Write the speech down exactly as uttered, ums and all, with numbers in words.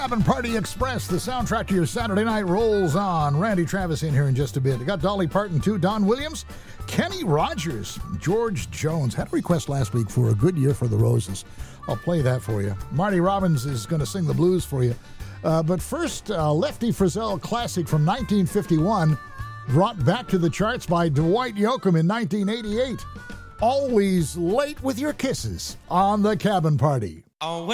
Cabin Party Express, the soundtrack to your Saturday night rolls on. Randy Travis in here in just a bit. We got Dolly Parton too, Don Williams, Kenny Rogers, George Jones. Had a request last week for A Good Year for the Roses. I'll play that for you. Marty Robbins is going to sing the blues for you. Uh, but first, uh, Lefty Frizzell classic from nineteen fifty-one, brought back to the charts by Dwight Yoakam in nineteen eighty-eight. Always Late with Your Kisses on the Cabin Party. Always